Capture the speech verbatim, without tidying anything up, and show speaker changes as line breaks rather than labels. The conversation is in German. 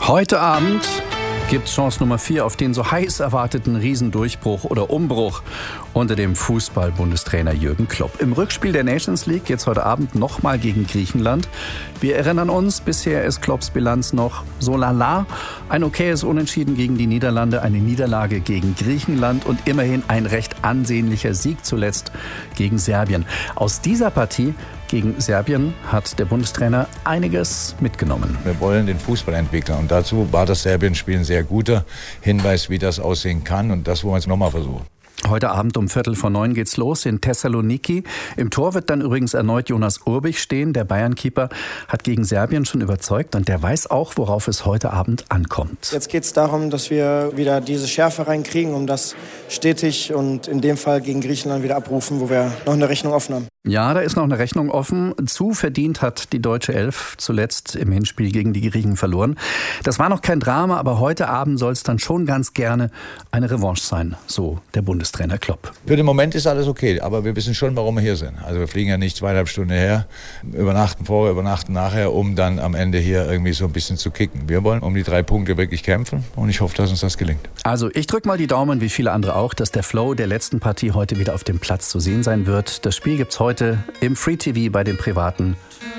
Heute Abend gibt es Chance Nummer vier auf den so heiß erwarteten Riesendurchbruch oder Umbruch unter dem Fußball-Bundestrainer Jürgen Klopp. Im Rückspiel der Nations League geht es heute Abend nochmal gegen Griechenland. Wir erinnern uns, bisher ist Klopps Bilanz noch so lala. Ein okayes Unentschieden gegen die Niederlande, eine Niederlage gegen Griechenland und immerhin ein recht ansehnlicher Sieg zuletzt gegen Serbien. Aus dieser Partie gegen Serbien hat der Bundestrainer einiges mitgenommen.
Wir wollen den Fußball entwickeln und dazu war das Serbien-Spiel ein sehr guter Hinweis, wie das aussehen kann, und das wollen wir jetzt nochmal versuchen.
Heute Abend um Viertel vor neun geht's los in Thessaloniki. Im Tor wird dann übrigens erneut Jonas Urbich stehen. Der Bayern-Keeper hat gegen Serbien schon überzeugt und der weiß auch, worauf es heute Abend ankommt.
Jetzt geht's darum, dass wir wieder diese Schärfe reinkriegen, um das stetig und in dem Fall gegen Griechenland wieder abrufen, wo wir noch eine Rechnung offen haben.
Ja, da ist noch eine Rechnung offen. Zu verdient hat die deutsche Elf zuletzt im Hinspiel gegen die Griechen verloren. Das war noch kein Drama, aber heute Abend soll es dann schon ganz gerne eine Revanche sein, so der Bundestrainer Klopp.
Für den Moment ist alles okay, aber wir wissen schon, warum wir hier sind. Also wir fliegen ja nicht zweieinhalb Stunden her, übernachten vorher, übernachten nachher, um dann am Ende hier irgendwie so ein bisschen zu kicken. Wir wollen um die drei Punkte wirklich kämpfen und ich hoffe, dass uns das gelingt.
Also ich drücke mal die Daumen, wie viele andere auch, dass der Flow der letzten Partie heute wieder auf dem Platz zu sehen sein wird. Das Spiel gibt's heute im Free T V bei den Privaten